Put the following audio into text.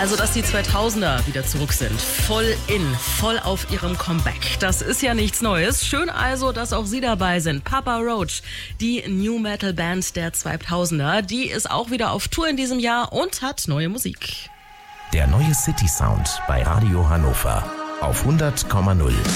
Also, dass die 2000er wieder zurück sind. Voll auf ihrem Comeback. Das ist ja nichts Neues. Schön also, dass auch Sie dabei sind. Papa Roach, die New Metal Band der 2000er, die ist auch wieder auf Tour in diesem Jahr und hat neue Musik. Der neue City Sound bei Radio Hannover auf 100,0.